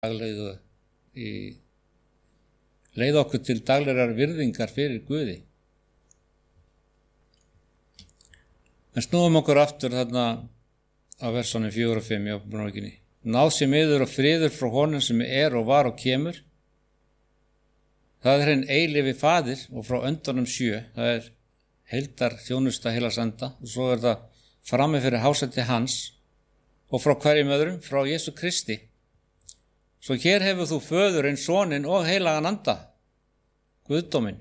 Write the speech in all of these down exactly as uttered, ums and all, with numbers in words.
daglegu í leið okkur til daglegar virðingar fyrir Guði. En snúum okkur aftur þarna á versunum fjögur og fimm í Åpenbaringunni. Náð sé miður og friður frá honum sem er og var og kemur. Það er hinn eilífi faðir og frá öndunum sjö, það er heildar þjónusta heilags anda og svo er það frammi fyrir hásæti hans og frá hverjum öðrum, frá Jesú Kristi. Svo hér hefur þú föðurinn, soninn og heilagan anda, Guðdóminn.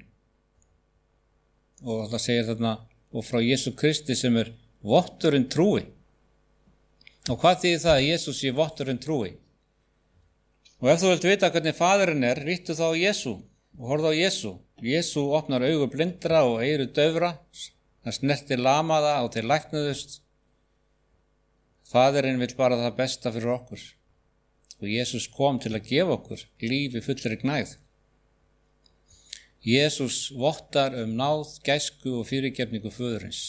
Og það segir þarna, og frá Jesú Kristi sem er votturinn trúi. Og hvað þýðir það að Jesús sé votturinn trúi? Og ef þú vilt vita hvernig faðurinn er, ríttu þá á Jesú og horfðu á Jesú. Jesú opnar augu blindra og eyru daufra, það snertir lamaða og þeir læknuðust. Faðurinn vill bara það besta fyrir okkur. Og Jesús kom til að gefa okkur lífi fullri gnægð. Jesús vottar um náð, gæsku og fyrirgefningu föðurins.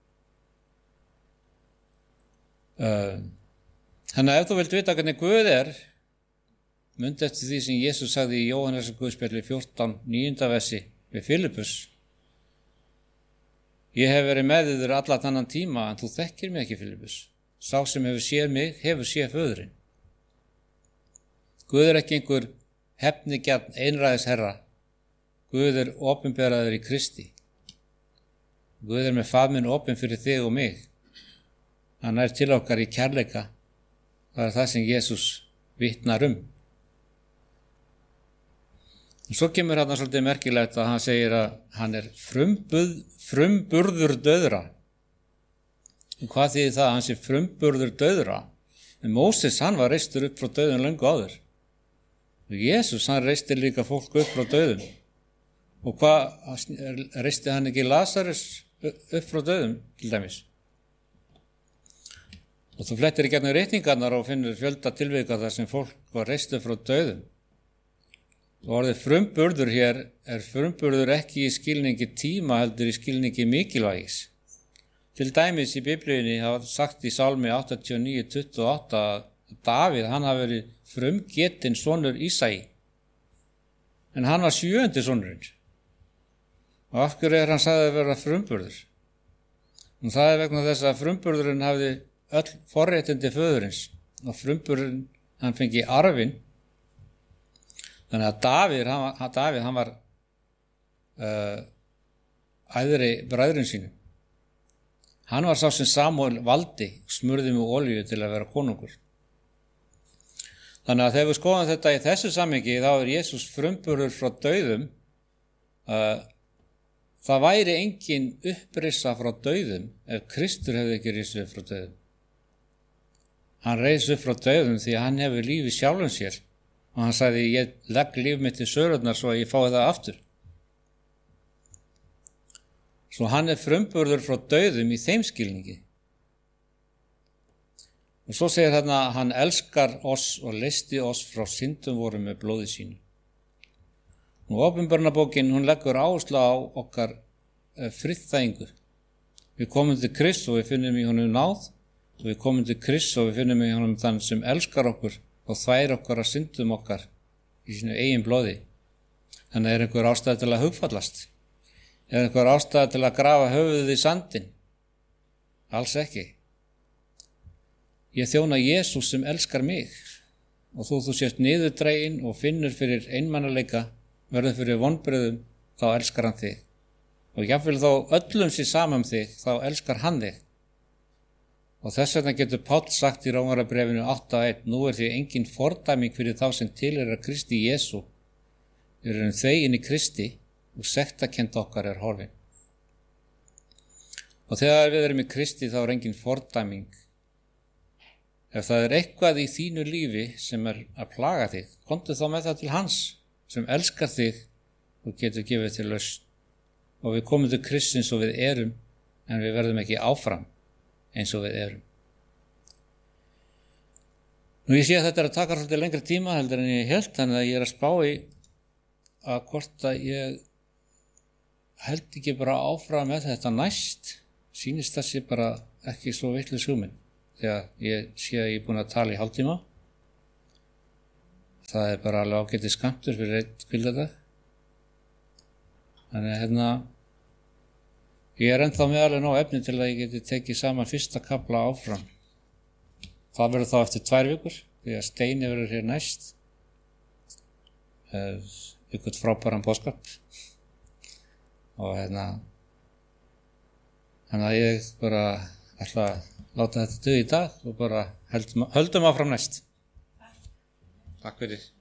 Þannig að ef þú vilt vita hvernig Guð er, mundi eftir því sem Jesús sagði í Jóhannesar Guðspjalli fjórtán níunda versi við Filippus. Ég hef verið með þér alla þennan tíma, en þú þekkir mig ekki, Filippus. Sá sem hefur séð mig, hefur séð föðurinn. Guð er ekki einhver hefnigjarn einræðisherra. Guð er opinberaður í Kristi. Guð er með faðminn opin fyrir þig og mig. Hann er til okkar í kærleika. Það er það sem Jesús vitnar um. Og svo kemur hann svolítið merkilegt að hann segir að hann er frumbuð, frumburður dauðra. Og hvað þýðir það að hann sé frumburður dauðra? En Móses, hann var reistur upp frá dauðum löngu áður. Og Jesús, hann reisti líka fólk upp frá dauðum. Og hvað reisti hann ekki Lazarus upp frá dauðum, til dæmis? Og þú flettir í gegnum reikningarnar og finnur fjölda tilvika þar sem fólk var reist upp frá dauðum. Og orðið frumburður hér er frumburður ekki í skilningi tíma heldur í skilningi mikilvægis. Til dæmis í Biblíunni hafa sagt í Sálmi áttatíu og níu tuttugu og átta að Davíð, hann hafi verið frumgetinn sonur Ísai. En hann var sjöundi sonurinn. Og af hverju er hann sagði að vera frumburður? Og það er vegna þess að frumburðurinn hafði öll forréttindi föðurins. Og frumburðurinn, hann fengi arfinn. Þannig að Davíð, hann var, Davíð, hann var uh, æðri bræðurinn sínum. Hann var sá sem Samúel valdi, smurði með olíu til að vera konungur. Þannig að þegar við skoðum þetta í þessu samhengi, þá er Jesús frumburður frá dauðum. Uh, það væri engin upprisa frá dauðum ef Kristur hefði ekki risið upp frá dauðum. Hann reis upp frá dauðum því að hann hefur lífi sjálfum sér. Og hann sagði, ég legg líf mitt í sörurnar svo að ég fái það aftur. Svo hann er frumburður frá dauðum í þeim skilningi. Og svo segir hann að hann elskar oss og leysti oss frá syndum vorum með blóði sínu. Og Åpenbarnabókin, hún leggur áherslu á okkar friðþægingu. Við komum til Krists og við finnum í honum náð, og við komum til Krists og við finnum í honum þann sem elskar okkur og þvær okkar að syndum okkar í sínu eigin blóði. Þannig er einhver ástæða til að hugfallast. Er einhver ástæða til að grafa höfuðið í sandinn? Alls ekki. Ég þjóna Jesús sem elskar mig og þú þú sést niðurdregin og finnur fyrir einmanaleika, verður fyrir vonbrigðum, þá elskar hann þig. Og jafnvel þó öllum sé saman um þig, þá elskar hann þig. Og þess vegna getur Páll sagt í Rómarbréfinu átta eitt, nú er því engin fordæming fyrir þá sem tilheyra Kristi Jesú. Við erum þegin í Kristi og sektarkennd okkar er horfin. Og þegar við erum í Kristi þá er engin fordæming. Ef það er eitthvað í þínu lífi sem er að plaga þig, komdu þá með það til hans sem elskar þig og getur gefið til lausn. Og við komum til Kristi eins og við erum, en við verðum ekki áfram eins og við erum. Nú ég sé að þetta er að taka svolítið lengri tíma heldur en ég held, þannig að ég er að spá í að hvort að ég held ekki bara áfram með þetta næst, sýnist það sé bara ekki svo vitlaus hugmynd. Þegar ég sé að ég er búin að tala í hálftíma það er bara alveg ágætið skammtur fyrir einn hvíldardag. Þannig að hérna, ég er ennþá með alveg nóg efni til að ég geti tekið saman fyrsta kafla áfram. Það verður þá eftir tvær vikur, því að Steini verður hér næst. Ykkur frábæran boðskap. Og hérna, þannig að ég bara ætla að láta þetta duga í dag og bara höldum, höldum áfram næst. Takk fyrir.